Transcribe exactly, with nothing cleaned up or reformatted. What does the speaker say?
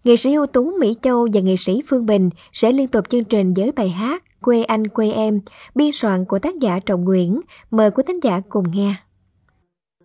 Nghệ sĩ ưu tú Mỹ Châu và nghệ sĩ Phương Bình sẽ liên tục chương trình với bài hát Quê Anh Quê Em, biên soạn của tác giả Trọng Nguyễn. Mời quý thính giả cùng nghe.